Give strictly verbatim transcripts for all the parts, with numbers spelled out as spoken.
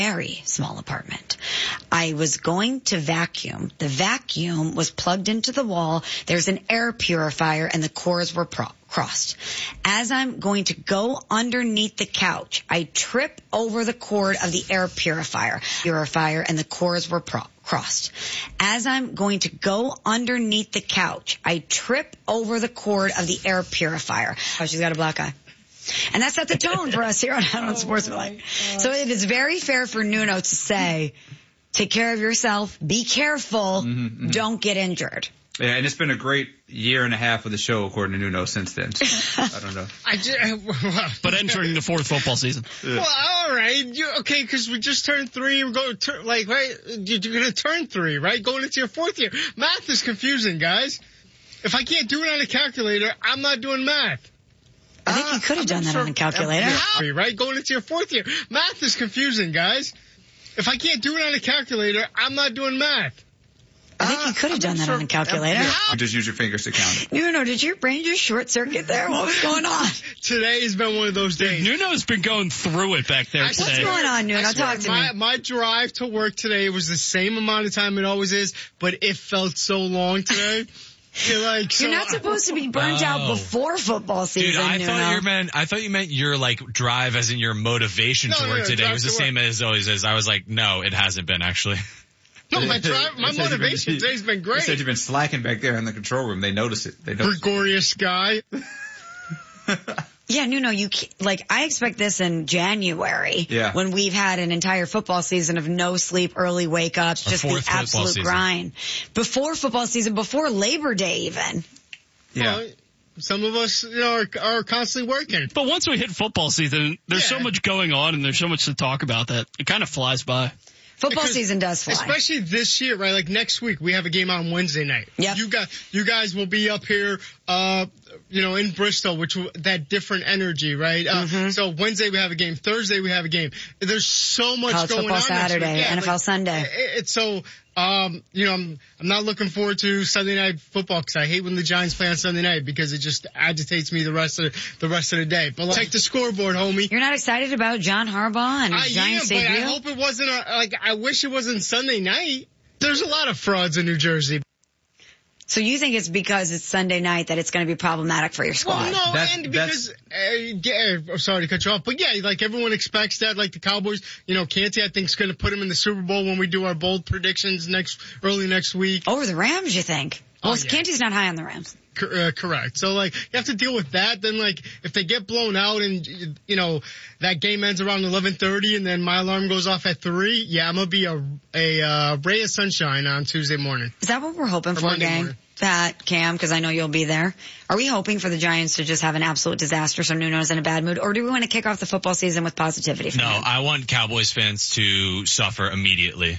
very small apartment. I was going to vacuum. The vacuum was plugged into the wall. There's an air purifier and the cords were pro- crossed. As I'm going to go underneath the couch, I trip over the cord of the air purifier, purifier and the cords were pro- crossed. As I'm going to go underneath the couch, I trip over the cord of the air purifier. Oh, she's got a black eye. And that set the tone for us here on Out on Sportsmanlike. So it is very fair for Nuno to say, take care of yourself, be careful, mm-hmm, mm-hmm. don't get injured. Yeah, and it's been a great year and a half of the show, according to Nuno, since then. So, I don't know. I just, but entering the fourth football season. Yeah. Well, all right. You, okay, because we just turned three. We're going to, like, right? You're going to turn three, right? Going into your fourth year. Math is confusing, guys. If I can't do it on a calculator, I'm not doing math. I think you could have uh, done that sure, on a calculator. How? Right? Going into your fourth year. Math is confusing, guys. If I can't do it on a calculator, I'm not doing math. I think you could have uh, done that sure. on a calculator. You just use your fingers to count it. Nuno, did your brain just short circuit there? What was going on? Today has been one of those days. Nuno's been going through it back there I today. What's going on, Nuno? Talk to my, me. My drive to work today was the same amount of time it always is, but it felt so long today. You're like, so You're not supposed to be burnt oh. out before football season. Dude, I Nuno. thought you meant I thought you meant your like drive as in your motivation no, to no, work no, today was the work. same as always is. I was like, no, it hasn't been actually. No, my drive, my motivation today's been great. You said you've been slacking back there in the control room. They notice it. They notice Gregorius guy. Yeah, Nuno, you like I expect this in January yeah. when we've had an entire football season of no sleep, early wake ups, just the absolute grind. Before football season, before Labor Day even. Yeah. Well, some of us, you know, are, are constantly working. But once we hit football season, there's yeah. so much going on and there's so much to talk about that it kind of flies by. Football because season does fly. Especially this year, right? Like next week, we have a game on Wednesday night. Yep. You guys, you guys will be up here, uh, you know, in Bristol, which will, that different energy, right? Uh, mm-hmm. So Wednesday we have a game. Thursday we have a game. There's so much College going football on. Saturday, yeah, N F L like, Sunday. It, it's so, um, you know, I'm, I'm not looking forward to Sunday night football because I hate when the Giants play on Sunday night because it just agitates me the rest of the rest of the day. But let's check the scoreboard, homie. You're not excited about John Harbaugh and I Giants am, but debut? I hope it wasn't a, like I wish it wasn't Sunday night. There's a lot of frauds in New Jersey. So you think it's because it's Sunday night that it's going to be problematic for your squad? Well, no, that's, and because, uh, yeah, I'm sorry to cut you off, but yeah, like everyone expects that, like the Cowboys, you know, Canty I think is going to put him in the Super Bowl when we do our bold predictions next, early next week. Over the Rams, you think? Well, oh, yeah. Canty's not high on the Rams. Uh, correct. So like, you have to deal with that. Then like, if they get blown out and, you know, that game ends around eleven thirty and then my alarm goes off at three, yeah, I'm going to be a, a, uh, ray of sunshine on Tuesday morning. Is that what we're hoping or for, Monday gang? Morning. That, Cam, because I know you'll be there. Are we hoping for the Giants to just have an absolute disaster so Nuno's in a bad mood? Or do we want to kick off the football season with positivity? No, him? I want Cowboys fans to suffer immediately.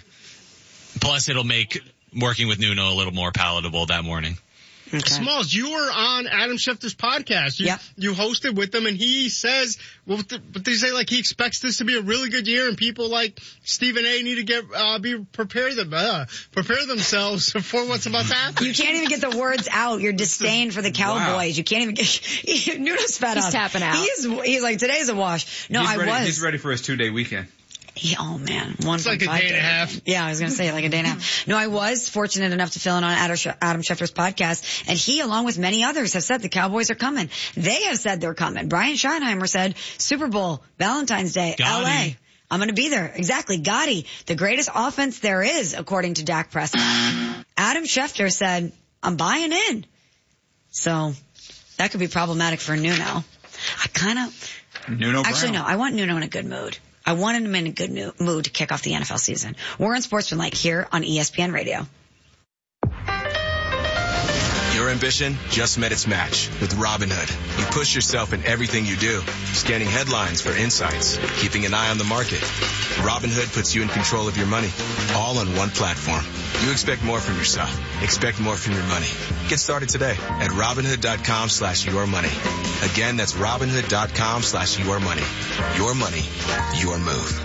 Plus, it'll make working with Nuno a little more palatable that morning. Okay. Smalls, you were on Adam Schefter's podcast. You, yep. you hosted with him, and he says, well, what, the, what they say, like he expects this to be a really good year, and people like Stephen A. need to get uh, be prepare them uh, prepare themselves for what's about to happen. You can't even get the words out. Your disdain for the Cowboys. Wow. You can't even get. Nuno's fed He's up. tapping out. He's he's like today's a wash. No, he's I ready, was. He's ready for his two day weekend. He, oh man, one it's like a day and a half. Yeah, I was going to say like a day and a half. No, I was fortunate enough to fill in on Adam Schefter's podcast, and he, along with many others, have said the Cowboys are coming. They have said they're coming. Brian Schottenheimer said Super Bowl, Valentine's Day, Gotti. L A. I'm going to be there. Exactly, Gotti, the greatest offense there is, according to Dak Prescott. Adam Schefter said, "I'm buying in." So that could be problematic for Nuno. I kind of. Nuno Actually, Brown. no. I want Nuno in a good mood. I wanted him in a good mood to kick off the N F L season. We're on Sportsmanlike here on E S P N Radio. Your ambition just met its match with Robinhood. You push yourself in everything you do, scanning headlines for insights, keeping an eye on the market. Robinhood puts you in control of your money, all on one platform. You expect more from yourself. Expect more from your money. Get started today at Robinhood.com slash your money. Again, that's Robinhood.com slash your money. Your money, your move.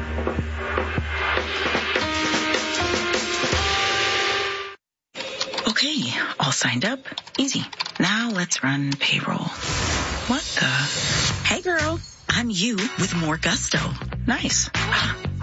Okay, all signed up. Easy. Now let's run payroll. What the? Hey girl, I'm you with more gusto. Nice.